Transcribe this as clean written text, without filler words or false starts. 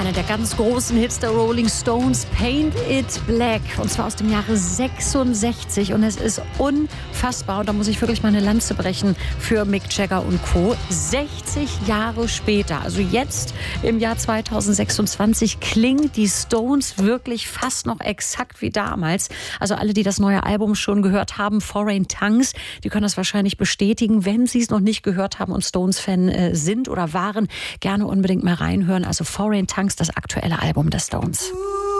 Einer der ganz großen Hits der Rolling Stones, Paint It Black. Und zwar aus dem Jahre 66. Und es ist unfassbar. Und da muss ich wirklich mal eine Lanze brechen für Mick Jagger und Co. 60 Jahre später, also jetzt im Jahr 2026, klingen die Stones wirklich fast noch exakt wie damals. Also alle, die das neue Album schon gehört haben, Foreign Tongues, die können das wahrscheinlich bestätigen. Wenn sie es noch nicht gehört haben und Stones-Fan sind oder waren, gerne unbedingt mal reinhören. Also Foreign Tongues, das aktuelle Album der Stones.